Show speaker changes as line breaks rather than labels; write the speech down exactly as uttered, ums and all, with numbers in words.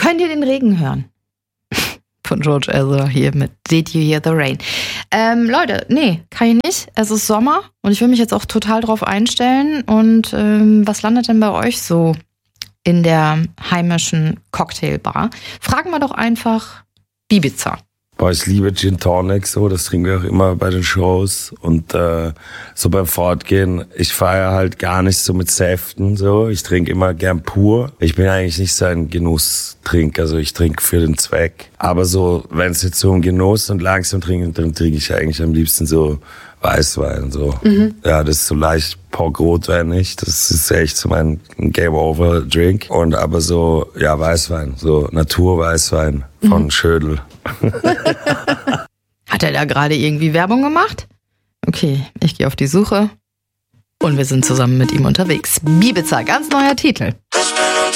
Könnt ihr den Regen hören? Von George Ezra hier mit Did You Hear the Rain? Ähm, Leute, nee, kann ich nicht. Es ist Sommer und ich will mich jetzt auch total drauf einstellen. Und ähm, was landet denn bei euch so in der heimischen Cocktailbar? Fragen wir doch einfach Bibiza.
Boah, ich liebe Gin Tonic, so, das trinken wir auch immer bei den Shows und äh, so beim Fortgehen. Ich feiere halt gar nicht so mit Säften, so. Ich trinke immer gern pur. Ich bin eigentlich nicht so ein Genusstrinker, also ich trinke für den Zweck. Aber so, wenn es jetzt so um Genuss und langsam trinken, dann trinke ich eigentlich am liebsten so Weißwein, so. Mhm. Ja, das ist so leicht Pork-Rotwein nicht. Das ist echt so mein Game-Over-Drink. Und aber so, ja, Weißwein, so Naturweißwein von mhm. Schödel.
Hat er da gerade irgendwie Werbung gemacht? Okay, ich gehe auf die Suche und wir sind zusammen mit ihm unterwegs. Bibiza, ganz neuer Titel.